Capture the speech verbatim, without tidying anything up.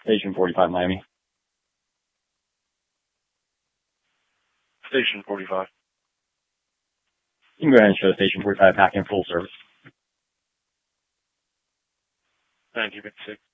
Station forty-five, Miami. Station forty-five. You can go ahead and show Station forty-five back in full service. Thank you, six.